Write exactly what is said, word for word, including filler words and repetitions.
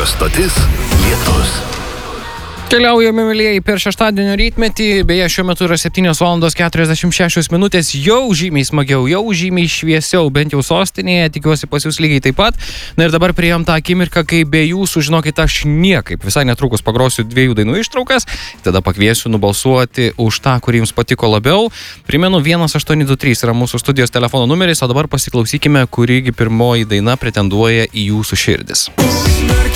Radio stotis Lietus. Keliaujame, mėlyjeji, per šeštadienio rytmetį, beje, šiuo metu yra septynios valandos keturiasdešimt šešios minutės, jau žymiai smagiau, jau žymiai šviesiau, bent jau sostinėje, tikiuosi pas jūs lygiai taip pat. Na ir dabar priėjom tą akimirką, kai be jūsų, žinokit, aš niekaip, visai netrukus pagrosiu dviejų dainų ištraukas, tada pakviesiu nubalsuoti už tą, kurį jums patiko labiau. Primenu, vienas aštuoni du trys yra mūsų studijos telefono numeris, o dabar pasiklausykime, kurigi pirmoji daina pretenduoja į jūsų širdis.